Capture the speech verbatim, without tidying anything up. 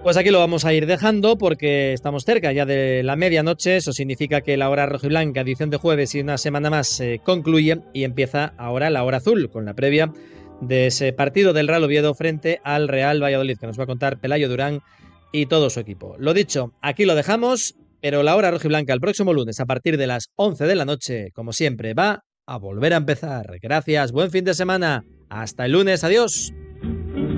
Pues aquí lo vamos a ir dejando porque estamos cerca ya de la medianoche. Eso significa que la hora rojiblanca, edición de jueves y una semana más, eh, concluye y empieza ahora la hora azul con la previa de ese partido del Real Oviedo frente al Real Valladolid, que nos va a contar Pelayo Durán y todo su equipo. Lo dicho, aquí lo dejamos, pero la hora rojiblanca el próximo lunes a partir de las once de la noche, como siempre, va a volver a empezar. Gracias, buen fin de semana. Hasta el lunes, adiós.